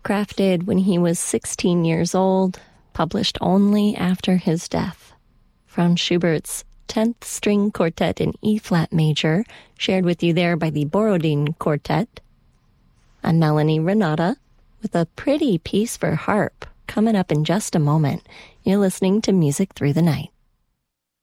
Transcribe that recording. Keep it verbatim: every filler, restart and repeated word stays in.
crafted when he was sixteen years old, published only after his death. Franz Schubert's tenth String Quartet in E-flat major, shared with you there by the Borodin Quartet. I'm Melanie Renata with a pretty piece for harp coming up in just a moment. You're listening to Music Through the Night.